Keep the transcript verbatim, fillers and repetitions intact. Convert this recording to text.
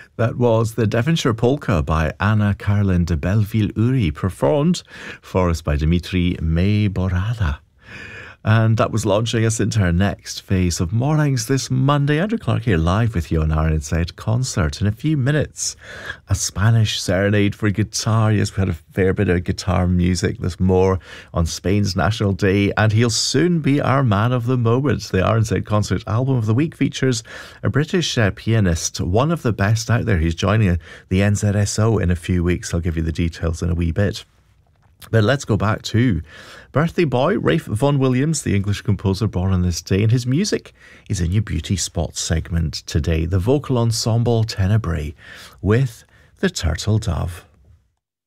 That was the Devonshire Polka by Anna Carlin de Belleville-Uri, performed for us by Dimitri May-Borada. And that was launching us into our next phase of mornings this Monday. Andrew Clark here live with you on our Inside Concert. In a few minutes, a Spanish serenade for guitar. Yes, we had a fair bit of guitar music. There's more on Spain's National Day, and he'll soon be our man of the moment. The Our Inside Concert album of the week features a British uh, pianist, one of the best out there. He's joining the N Z S O in a few weeks. I'll give you the details in a wee bit. But let's go back to birthday boy Ralph Vaughan Williams, the English composer born on this day, and his music is in your Beauty Spot segment today. The vocal ensemble Tenebrae with The Turtle Dove.